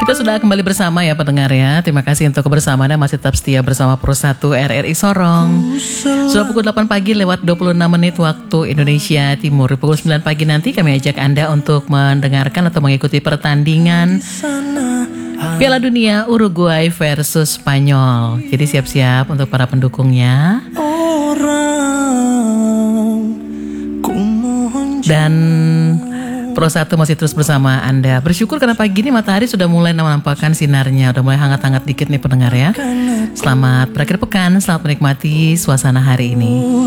Kita sudah kembali bersama ya pendengar ya. Terima kasih untuk kebersamaannya, masih tetap setia bersama Pro 1 RRI Sorong. Sudah pukul 8 pagi lewat 26 menit waktu Indonesia Timur. Pukul 9 pagi nanti kami ajak Anda untuk mendengarkan atau mengikuti pertandingan Piala Dunia Uruguay versus Spanyol. Jadi siap-siap untuk para pendukungnya. Dan Pro 1 masih terus bersama Anda. Bersyukur karena pagi ini matahari sudah mulai menampakkan sinarnya. Udah mulai hangat-hangat dikit nih pendengar ya. Selamat berakhir pekan, selamat menikmati suasana hari ini.